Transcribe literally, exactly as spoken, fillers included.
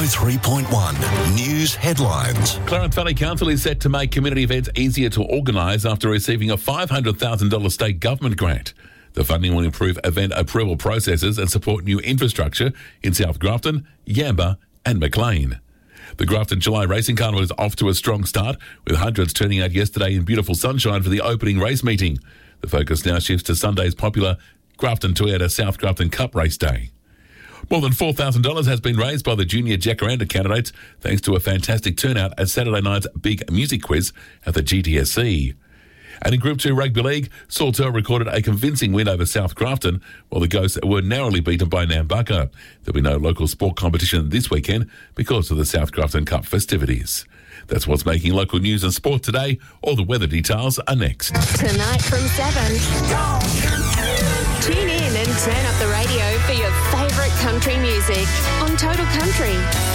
three point one News Headlines. Clarence Valley Council is set to make community events easier to organise after receiving a five hundred thousand dollars state government grant. The funding will improve event approval processes and support new infrastructure in South Grafton, Yamba and Maclean. The Grafton July Racing Carnival is off to a strong start, with hundreds turning out yesterday in beautiful sunshine for the opening race meeting. The focus now shifts to Sunday's popular Grafton Toyota South Grafton Cup Race Day. More than four thousand dollars has been raised by the junior Jacaranda candidates thanks to a fantastic turnout at Saturday night's big music quiz at the G T S C. And in Group two Rugby League, Saltell recorded a convincing win over South Grafton, while the Ghosts were narrowly beaten by Nambucca. There'll be no local sport competition this weekend because of the South Grafton Cup festivities. That's what's making local news and sport today. All the weather details are next. Tonight from seven. Tune in and turn up the radio for your favourite country music on Total Country.